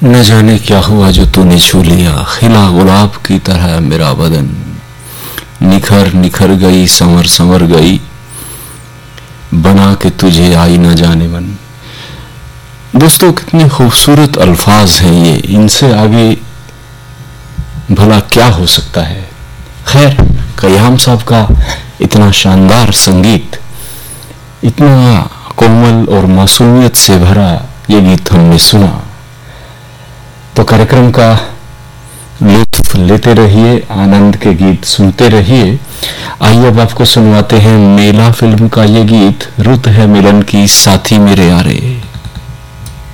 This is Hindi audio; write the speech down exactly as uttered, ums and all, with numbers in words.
न जाने क्या हुआ जो तूने छू लिया, खिला गुलाब की तरह मेरा बदन, निखर निखर गई संवर संवर गई, बना के तुझे आई न जाने मन। दोस्तों, कितने खूबसूरत अल्फाज हैं ये, इनसे आगे भला क्या हो सकता है। खैर, कयाम साहब का इतना शानदार संगीत, इतना कोमल और मासूमियत से भरा ये गीत हमने सुना, तो कार्यक्रम का लुत्फ लेते रहिए, आनंद के गीत सुनते रहिए। आइए अब आपको सुनवाते हैं मेला फिल्म का ये गीत, रुत है मिलन की साथी मेरे यारे।